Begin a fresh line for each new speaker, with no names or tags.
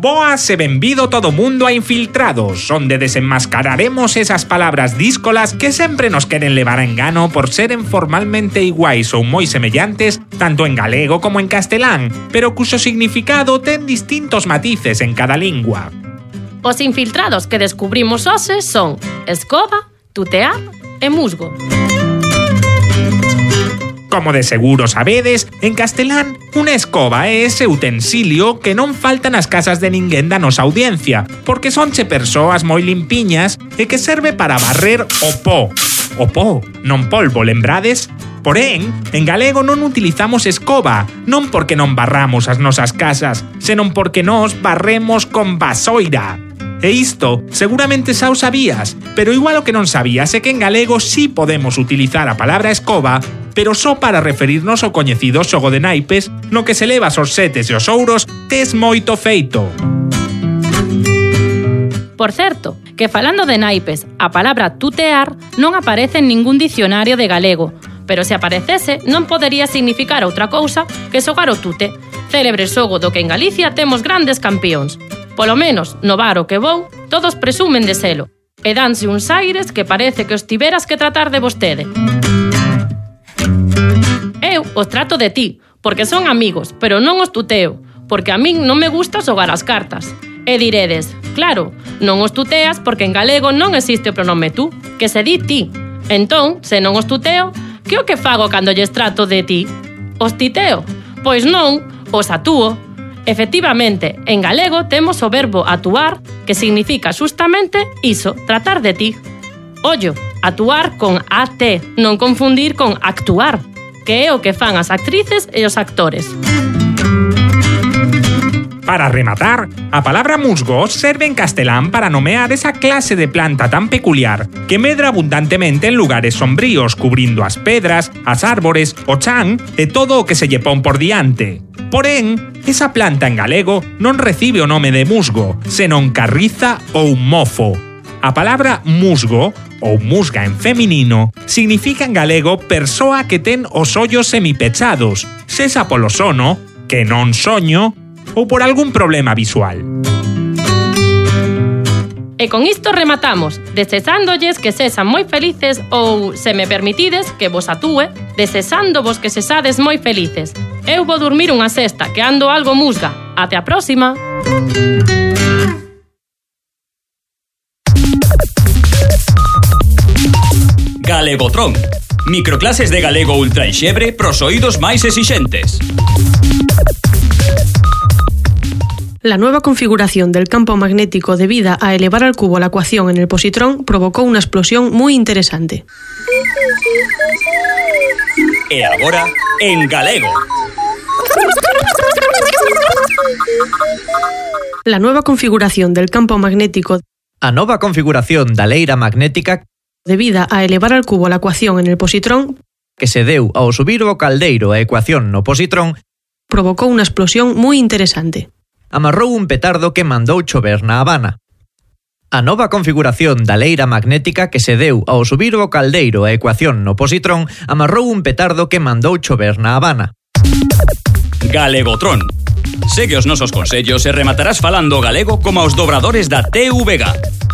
Boas e benvido todo mundo a Infiltrados, onde desenmascararemos esas palabras díscolas que sempre nos queren levar a engano por seren formalmente iguais ou moi semellantes tanto en galego como en castelán, pero cuxo significado ten distintos matices en cada lingua.
Os infiltrados que descubrimos hoxe son escoba, tutear e musgo.
Como de seguro sabedes, en castelán, unha escoba é ese utensilio que non falta nas casas de ninguén da nosa audiencia, porque sonche persoas moi limpiñas e que serve para barrer o pó. O pó, non polvo, lembrades? Porén, en galego non utilizamos escoba, non porque non barramos as nosas casas, senón porque nos barremos con vasoira. E isto, seguramente xa o sabías, pero igual o que non sabías é que en galego sí podemos utilizar a palabra escoba, pero só para referirnos ao coñecido xogo de naipes no que se levas os setes e os ouros tes moito feito.
Por certo, que falando de naipes, a palabra tutear non aparece en ningún dicionario de galego, pero se aparecese non podería significar outra cousa que xogar o tute, célebre xogo do que en Galicia temos grandes campións. Polo menos, no bar o que vou, todos presumen de selo, e danse uns aires que parece que os tiveras que tratar de vostede. Eu os trato de ti, porque son amigos, pero non os tuteo, porque a min non me gusta xogar as cartas. E diredes, claro, non os tuteas porque en galego non existe o pronome tú, que se di ti. Entón, se non os tuteo, que o que fago cando lles trato de ti? Os titeo? Pois non, os atúo. Efectivamente, en galego temos o verbo atuar, que significa xustamente iso, tratar de ti. Ollo, atuar con AT, non confundir con actuar, que é o que fan as actrices e os actores.
Para rematar, a palabra musgo serve en castelán para nomear esa clase de planta tan peculiar que medra abundantemente en lugares sombríos, cubrindo as pedras, as árbores, o chan e todo o que se lle pon por diante. Porén, esa planta en galego non recibe o nome de musgo, senón carriza ou mofo. A palabra musgo, ou musga en feminino, significa en galego persoa que ten os ollos semipechados, sexa polo sono, que non soño, ou por algún problema visual.
E con isto rematamos, desexándolles que sexan moi felices ou, se me permitides, que vos atúe, desexándovos que sexades moi felices. Eu vou dormir unha sesta, que ando algo musga. Até a próxima!
Galegotron. Microclases de galego ultra enxebre pros oídos máis exixentes.
La nueva configuración del campo magnético debida a elevar al cubo la ecuación en el positrón provocó una explosión muy interesante.
E agora, en galego.
La nueva configuración del campo magnético
A nova configuración da leira magnética
debida a elevar al cubo la ecuación en el positrón
que se deu ao subir o caldeiro a ecuación no positrón
provocó una explosión muy interesante.
amarrou un petardo que mandou chover na Habana. A nova configuración da leira magnética que se deu ao subir o caldeiro a ecuación no positrón amarrou un petardo que mandou chover na Habana.
Galegotron. Segue os nosos consellos e rematarás falando galego como aos dobradores da TVG.